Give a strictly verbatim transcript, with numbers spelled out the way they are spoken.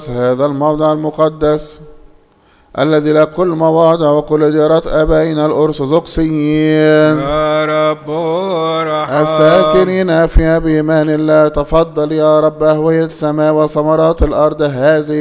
هذا الموضع المقدس الذي له كل مواضع وكل ديارات أبائنا الأرثوذكسيين يا رب ارحم. الساكنين فيها بإيمان الله، تفضل يا رب أهوية السماء وثمرات الأرض هذه